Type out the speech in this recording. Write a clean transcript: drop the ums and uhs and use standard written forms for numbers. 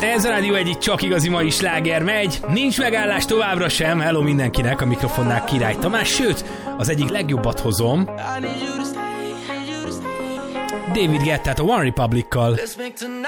Ez a Rádió egyik csak igazi mai sláger megy. Nincs megállás továbbra sem. Hello mindenkinek, a mikrofonnál Király Tamás. Sőt, az egyik legjobbat hozom. David Guettát a One Republic-kal.